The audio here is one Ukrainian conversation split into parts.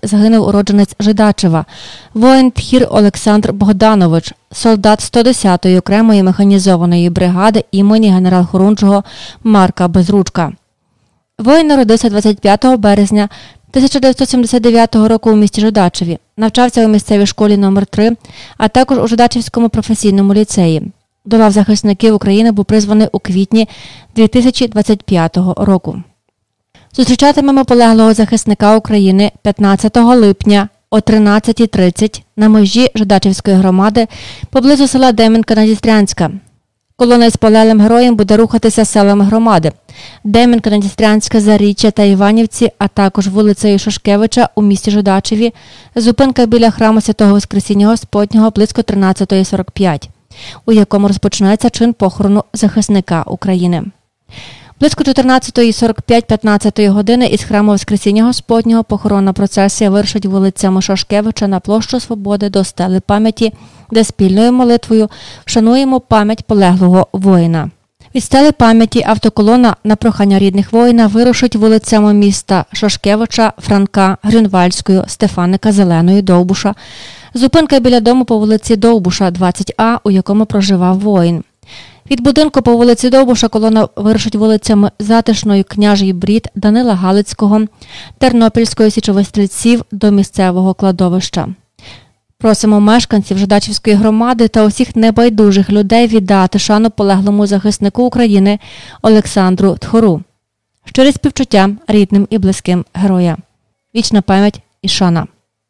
загинув уродженець Жидачева, воїн Тхір Олександр Богданович, солдат 110-ї окремої механізованої бригади імені генерал-хорунжого Марка Безручка. Воїн народився 25 березня 1979 року у місті Жидачеві, навчався у місцевій школі номер 3, а також у Жидачівському професійному ліцеї. До лав захисників України був призваний у квітні 2025 року. Зустрічатимемо полеглого захисника України 15 липня о 13:30 на межі Жидачівської громади поблизу села Дем'янка-Надістрянська. Колона із полеглим героєм буде рухатися селами громади – Дем'янка-Надістрянська, Заріччя та Іванівці, а також вулицею Шашкевича у місті Жидачеві, зупинка біля храму Святого Воскресіння Господнього близько 13:45, у якому розпочинається чин похорону захисника України. Близько 14:45-15 години із храму Воскресіння Господнього похоронна процесія вирушить вулицями Шашкевича на площу Свободи до стели пам'яті, де спільною молитвою вшануємо пам'ять полеглого воїна. Від стели пам'яті автоколона на прохання рідних воїна вирушить вулицями міста Шашкевича, Франка, Грюнвальської, Стефаника, Зеленої, Довбуша. Зупинка біля дому по вулиці Довбуша, 20А, у якому проживав воїн. Від будинку по вулиці Довбуша колона вирушить вулицями Затишної, Княжий Брід, Данила Галицького, Тернопільської, Січових Стрільців до місцевого кладовища. Просимо мешканців Жидачівської громади та усіх небайдужих людей віддати шану полеглому захиснику України Олександру Тхору. Щирі співчуття рідним і близьким героя. Вічна пам'ять і шана.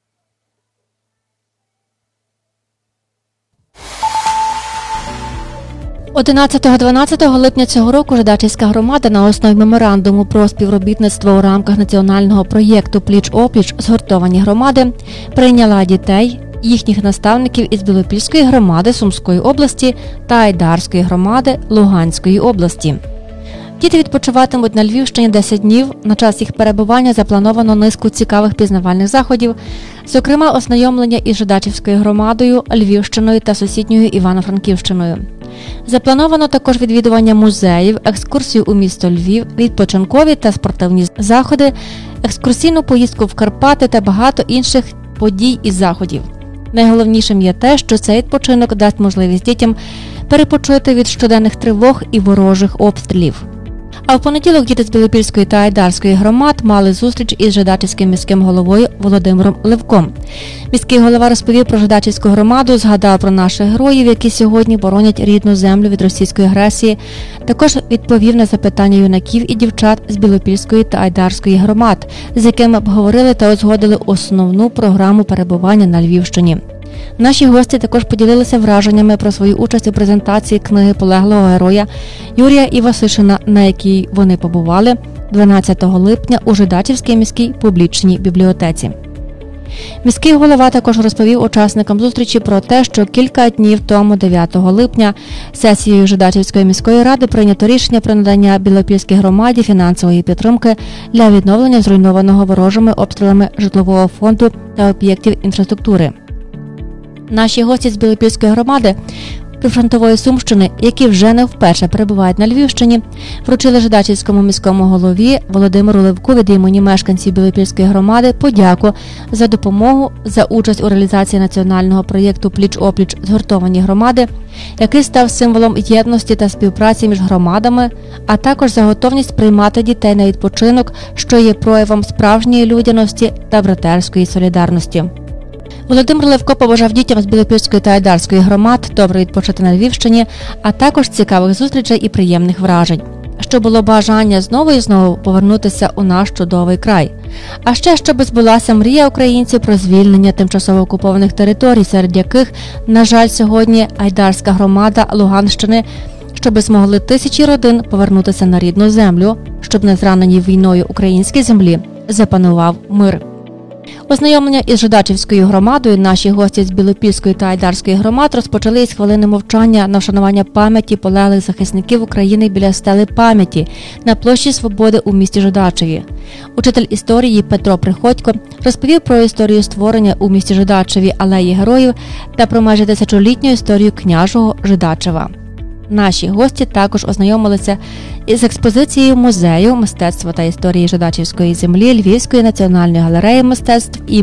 – 11-12 липня цього року Жидачівська громада на основі меморандуму про співробітництво у рамках національного проєкту «Пліч-опліч. Згуртовані громади» прийняла дітей, їхніх наставників із Білопільської громади Сумської області та Айдарської громади Луганської області. Діти відпочиватимуть на Львівщині 10 днів. На час їх перебування заплановано низку цікавих пізнавальних заходів, зокрема ознайомлення із Жидачівською громадою, Львівщиною та сусідньою Івано-Франківщиною. Заплановано також відвідування музеїв, екскурсію у місто Львів, відпочинкові та спортивні заходи, екскурсійну поїздку в Карпати та багато інших подій і заходів. Найголовнішим є те, що цей відпочинок дасть можливість дітям перепочити від щоденних тривог і ворожих обстрілів. А в понеділок діти з Білопільської та Айдарської громад мали зустріч із Жидачівським міським головою Володимиром Левком. Міський голова розповів про Жидачівську громаду, згадав про наших героїв, які сьогодні боронять рідну землю від російської агресії. Також відповів на запитання юнаків і дівчат з Білопільської та Айдарської громад, з якими обговорили та узгодили основну програму перебування на Львівщині. Наші гості також поділилися враженнями про свою участь у презентації книги полеглого героя Юрія Івасишина, на якій вони побували 12 липня у Жидачівській міській публічній бібліотеці. Міський голова також розповів учасникам зустрічі про те, що кілька днів тому, 9 липня, сесією Жидачівської міської ради прийнято рішення про надання Білопільській громаді фінансової підтримки для відновлення зруйнованого ворожими обстрілами житлового фонду та об'єктів інфраструктури. Наші гості з Білопільської громади прифронтової Сумщини, які вже не вперше перебувають на Львівщині, вручили Жидачівському міському голові Володимиру Левку від імені мешканців Білопільської громади подяку за допомогу, за участь у реалізації національного проєкту «Пліч-опліч. Згуртовані громади», який став символом єдності та співпраці між громадами, а також за готовність приймати дітей на відпочинок, що є проявом справжньої людяності та братерської солідарності. Володимир Левко побажав дітям з Білопільської та Айдарської громад добре відпочити на Львівщині, а також цікавих зустрічей і приємних вражень. Що було бажання знову і знову повернутися у наш чудовий край. А ще, щоб збулася мрія українців про звільнення тимчасово окупованих територій, серед яких, на жаль, сьогодні Айдарська громада Луганщини, щоб змогли тисячі родин повернутися на рідну землю, щоб на зраненій війною українській землі запанував мир. Ознайомлення із Жидачівською громадою наші гості з Білопільської та Айдарської громад розпочали із хвилини мовчання на вшанування пам'яті полеглих захисників України біля стели пам'яті на площі Свободи у місті Жидачеві. Учитель історії Петро Приходько розповів про історію створення у місті Жидачеві алеї героїв та про майже 1000-літню історію княжого Жидачева. Наші гості також ознайомилися із експозицією Музею мистецтва та історії Жидачівської землі Львівської національної галереї мистецтв імені